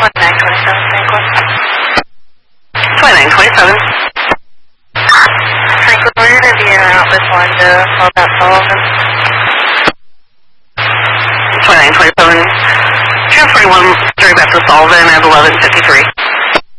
2927. Franklin, we're going to be in out this one to call that Sullivan. 2927. Transferring 1 straight back to Sullivan at 11:53.